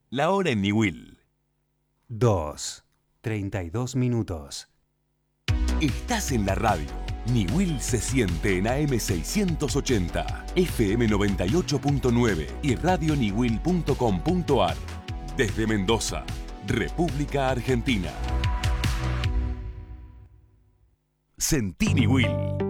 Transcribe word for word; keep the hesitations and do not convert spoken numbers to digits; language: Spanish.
La hora en Niwil. dos, treinta y dos minutos. Estás en la radio. Niwil se siente en A M seiscientos ochenta, F M noventa y ocho punto nueve y radio niwil punto com punto ar. Desde Mendoza, República Argentina. Sentí Niwil.